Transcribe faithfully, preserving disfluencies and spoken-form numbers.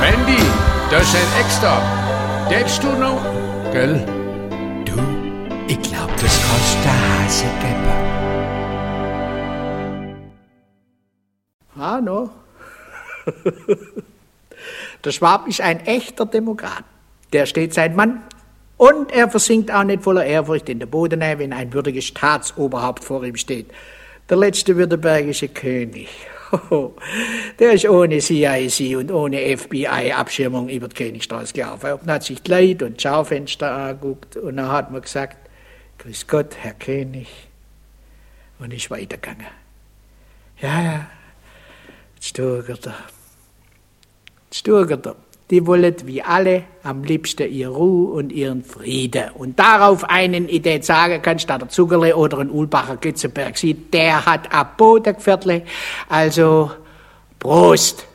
Mandy, das ist ein Extra. Darfst du noch? Gell? Du, ich glaub, das kannst der Hase geben. Ah, no. Der Schwab ist ein echter Demokrat. Der steht sein Mann und er versinkt auch nicht voller Ehrfurcht in der Bodenei, wenn ein würdiges Staatsoberhaupt vor ihm steht. Der letzte württembergische König. Der ist ohne C I C und ohne F B I-Abschirmung über die Königstraße gelaufen. Und hat sich die Leute und die Schaufenster angeguckt und dann hat man gesagt, grüß Gott, Herr König, und ist weitergegangen. Ja, ja, jetzt turgert er. Jetzt turgert er. Die wollen wie alle am liebsten ihre Ruhe und ihren Frieden. Und darauf einen, ich den sagen kann, statt der Zuckerle oder ein Ulbacher Götzenberg sieht, der hat ein Bodengeviertel. Also, Prost!